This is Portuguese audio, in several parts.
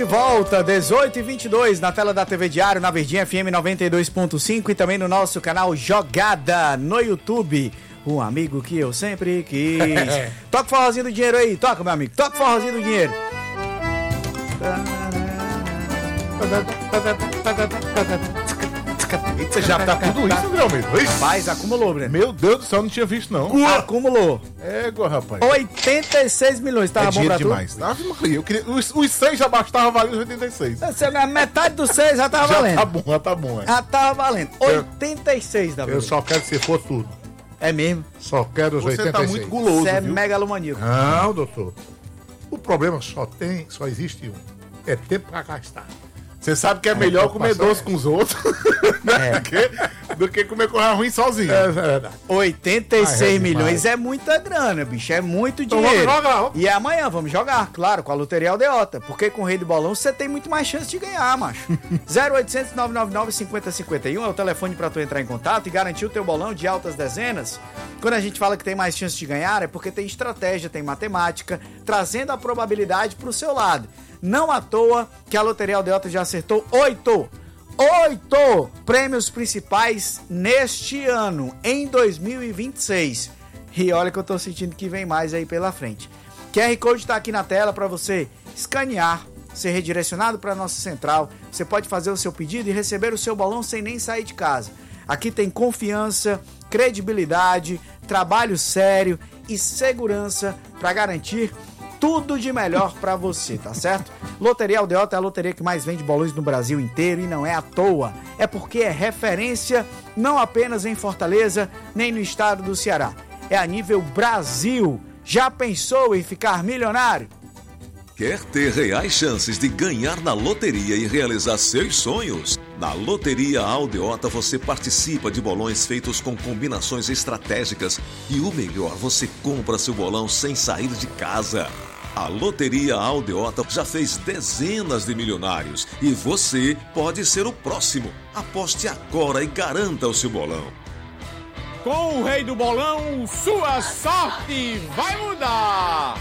Volta, 18h22, na tela da TV Diário, na Verdinha FM 92.5 e também no nosso canal Jogada no YouTube. Um amigo que eu sempre quis. Toca o forrozinho do dinheiro aí, toca, meu amigo, toca o forrozinho do dinheiro. Você já tá tudo isso, André Almeida? Rapaz, acumulou, Breno. Meu Deus do céu, não tinha visto, não. Acumulou. Égua, rapaz. 86 milhões, tava bom pra tu? Demais. Ave Maria, eu queria... Os 100 já bastava valer os 86. Metade dos 6 já tava valendo. Já tá bom. Já tava valendo. 86 da Eu só quero que você for tudo. É mesmo? Só quero os 86. Você tá muito guloso, Você é viu? megalomaníaco. Não, doutor. O problema só existe um. É tempo pra gastar. Você sabe que é melhor comer doce com os outros do que comer coisa ruim sozinho. É verdade. 86 milhões é muita grana, bicho. É muito dinheiro. Vamos jogar. E amanhã vamos jogar, claro, com a Loteria Aldeota. Porque com o Rei do Bolão você tem muito mais chance de ganhar, macho. 0800 999 5051 é o telefone pra tu entrar em contato e garantir o teu bolão de altas dezenas. Quando a gente fala que tem mais chance de ganhar, é porque tem estratégia, tem matemática, trazendo a probabilidade pro seu lado. Não à toa que a Loteria Aldeota já acertou 8 prêmios principais neste ano, em 2026. E olha que eu tô sentindo que vem mais aí pela frente. QR Code tá aqui na tela para você escanear, ser redirecionado para nossa central. Você pode fazer o seu pedido e receber o seu bolão sem nem sair de casa. Aqui tem confiança, credibilidade, trabalho sério e segurança para garantir tudo de melhor pra você, tá certo? Loteria Aldeota é a loteria que mais vende bolões no Brasil inteiro e não é à toa. É porque é referência não apenas em Fortaleza, nem no estado do Ceará. É a nível Brasil. Já pensou em ficar milionário? Quer ter reais chances de ganhar na loteria e realizar seus sonhos? Na Loteria Aldeota você participa de bolões feitos com combinações estratégicas e o melhor, você compra seu bolão sem sair de casa. A Loteria Aldeota já fez dezenas de milionários e você pode ser o próximo. Aposte agora e garanta o seu bolão. Com o Rei do Bolão, sua sorte vai mudar!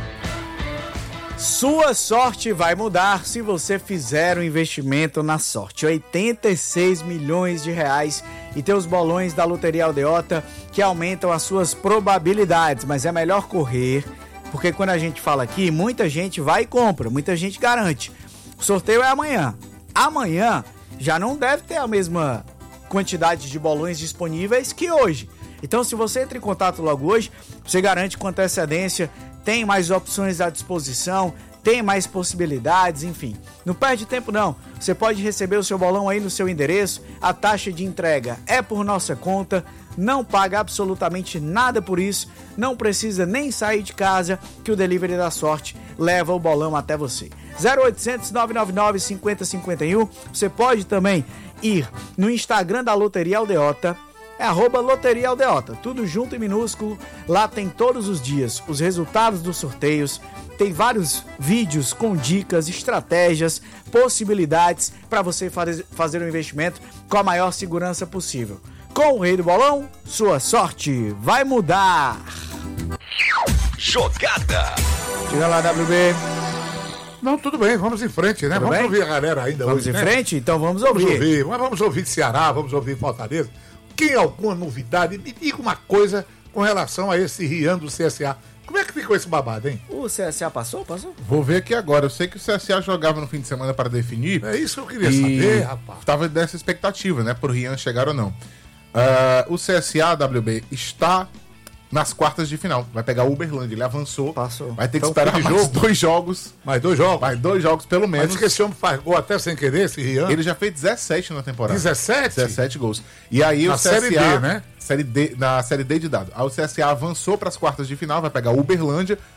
Sua sorte vai mudar se você fizer um investimento na sorte. 86 milhões de reais e ter os bolões da Loteria Aldeota que aumentam as suas probabilidades. Mas é melhor correr, porque quando a gente fala aqui, muita gente vai e compra, muita gente garante. O sorteio é amanhã. Amanhã já não deve ter a mesma quantidade de bolões disponíveis que hoje. Então, se você entra em contato logo hoje, você garante com antecedência, tem mais opções à disposição, tem mais possibilidades, enfim. Não perde tempo não, você pode receber o seu bolão aí no seu endereço, a taxa de entrega é por nossa conta, não paga absolutamente nada por isso, não precisa nem sair de casa, que o Delivery da Sorte leva o bolão até você. 0800 999 5051, você pode também ir no Instagram da Loteria Aldeota, é @Loteria Aldeota, tudo junto e minúsculo. Lá tem todos os dias os resultados dos sorteios, tem vários vídeos com dicas, estratégias, possibilidades para você fazer um investimento com a maior segurança possível. Com o Rei do Bolão, sua sorte vai mudar. Jogada. Chega lá, WB. Não, tudo bem, vamos em frente, né? Vamos ouvir a galera ainda vamos hoje, em frente? Então vamos ouvir. Mas vamos ouvir de Ceará, vamos ouvir de Fortaleza. Tem alguma novidade? Me diga uma coisa com relação a esse Rian do CSA. Como é que ficou esse babado, hein? O CSA passou? Vou ver aqui agora. Eu sei que o CSA jogava no fim de semana para definir. É isso que eu queria saber, rapaz. Tava dessa expectativa, né? Pro Rian chegar ou não. O CSA, WB, está nas quartas de final. Vai pegar o Uberlândia. Ele avançou. Passou. Vai ter que esperar mais 2 jogos. Mais 2 jogos? Mais 2 jogos, pelo menos. Mas esse homem faz gol até sem querer, esse Rian? Ele já fez 17 na temporada. 17? 17 gols. E aí na o CSA... Série D, né? Na Série D de dado. Aí o CSA avançou para as quartas de final, vai pegar o Uberlândia.